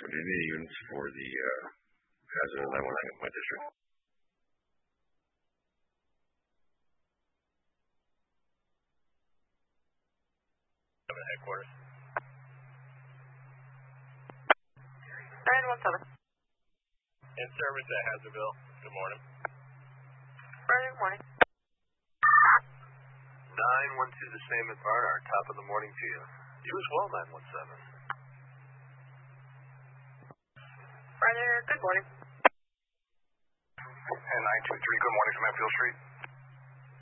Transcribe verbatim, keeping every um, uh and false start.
Do you need units for the uh, hazard nine one nine in my district? Headquarters. nine one seven. In service at Hazardville. Good morning. Good morning. nine one two, the same at Barnard. Top of the morning to you. You as well, nine one seven. Brother, good morning. And nine two three, good morning from Enfield Street.